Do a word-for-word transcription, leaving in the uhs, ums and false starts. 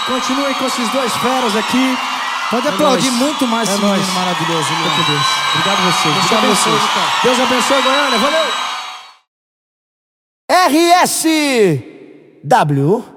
Continuem com esses dois feras aqui. Pode é aplaudir nóis. muito mais é esse nóis. menino maravilhoso. Fica com Deus. Obrigado a vocês. Deus Obrigado a abençoe. vocês. Deus abençoe Goiânia. Valeu. R S W